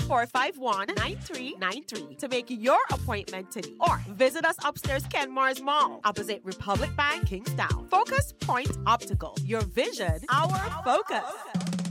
451-9393 to make your appointment today. Or visit us upstairs Kenmars Mall, opposite Republic Bank, Kingstown. Focus Point Optical. Your vision, our focus.